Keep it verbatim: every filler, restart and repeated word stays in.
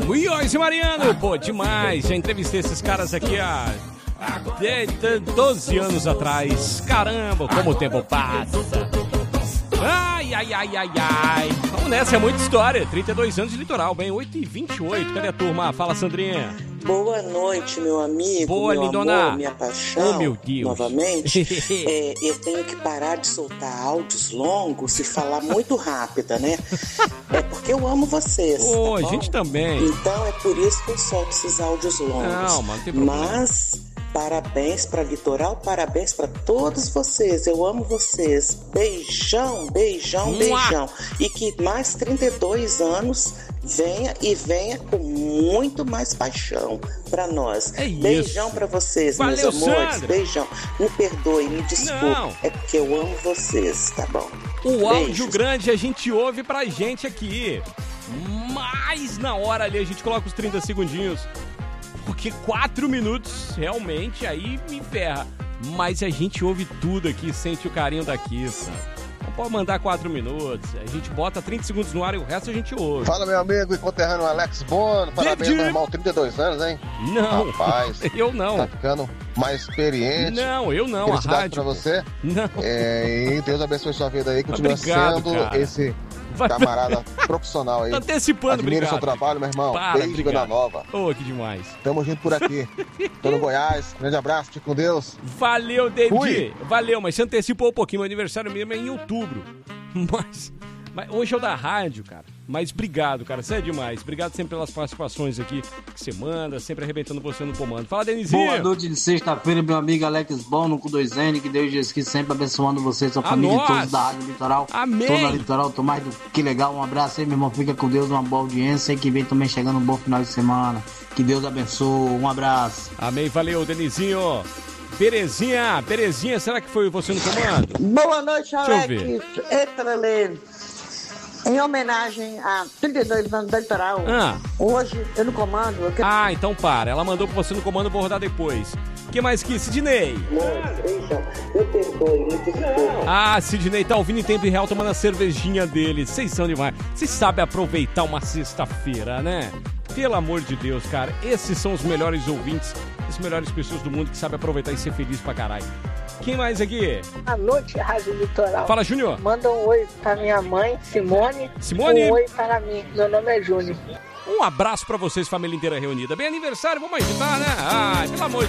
Guiões e Mariano, pô, demais. Já entrevistei esses caras aqui há doze anos atrás. Caramba, como o tempo passa. Ai, ai, ai, ai, ai. Vamos nessa, é muita história. trinta e dois anos de litoral, bem, oito e vinte e oito. Cadê a turma? Fala, Sandrinha. Boa noite, meu amigo, Boa, meu lindona. amor, minha paixão. Oh, meu Deus. Novamente, é, eu tenho que parar de soltar áudios longos e falar muito rápida, né? É porque eu amo vocês. Ô, tá a gente também. Então é por isso que eu solto esses áudios longos. Não, mas não tem problema. Mas parabéns para Litoral, parabéns para todos vocês. Eu amo vocês. Beijão, beijão, Mua. beijão. E que mais trinta e dois anos venha e venha com muito mais paixão para nós. É isso. Beijão para vocês, Valeu, meus amores. Sandra. Beijão. Me perdoe, me desculpe. Não. É porque eu amo vocês, tá bom? O áudio Beijos. grande a gente ouve pra gente aqui. Mas na hora ali a gente coloca os trinta segundinhos. Porque quatro minutos realmente aí me ferra. Mas a gente ouve tudo aqui, sente o carinho da Kissa. Não pode mandar quatro minutos. A gente bota trinta segundos no ar e o resto a gente ouve. Fala, meu amigo e conterrâneo Alex Bono. Parabéns, David. meu irmão, trinta e dois anos, hein? Não, Rapaz, eu não. tá ficando mais experiente. Não, eu não, a Felicidades rádio. pra você. Não. É, e Deus abençoe sua vida aí. Continua Obrigado, sendo cara. esse Vai- camarada profissional aí. Tá antecipando, Admiro obrigado. seu trabalho, meu irmão. Para, Beijo, obrigado. Vila Nova. Ô, que demais. Tamo junto por aqui. Tô no Goiás. Grande abraço, fique com Deus. Valeu, David. Fui. Valeu, mas você antecipou um pouquinho. Meu aniversário mesmo é em outubro. Mas, mas hoje é o da rádio, cara. Mas obrigado, cara. Você é demais. Obrigado sempre pelas participações aqui que você manda, sempre arrebentando você no comando. Fala, Denizinho. Boa noite de sexta-feira, meu amigo Alex Bono com dois N. Que Deus Jesus Cristo sempre abençoando você, sua A família nós. e todos da Rádio Litoral. Amém. Tô na Litoral, tô mais do que legal. Um abraço aí, meu irmão. Fica com Deus, uma boa audiência. E que vem também chegando um bom final de semana. Que Deus abençoe. Um abraço. Amém, valeu, Denizinho. Berezinha, Berezinha, será que foi você no comando? Boa noite, Deixa eu Alex. ver. Eita, Lelê. Em homenagem a trinta e dois anos da Litoral, Ah. hoje eu no comando. Eu quero... Ah, então para. Ela mandou pra você no comando, vou rodar depois. O que mais que? Sidney. Beijão. Me perdoe, me desculpe. Ah, Sidney tá ouvindo em tempo real tomando a cervejinha dele. Vocês são demais. Vocês sabem aproveitar uma sexta-feira, né? Pelo amor de Deus, cara. Esses são os melhores ouvintes, as melhores pessoas do mundo que sabem aproveitar e ser feliz pra caralho. Quem mais aqui? Boa noite, Rádio Litoral. Fala, Júnior. Manda um oi pra minha mãe, Simone. Simone. Um oi para mim. Meu nome é Júnior. Um abraço pra vocês, família inteira reunida. Bem aniversário, vamos agitar, né? Ai, pelo amor de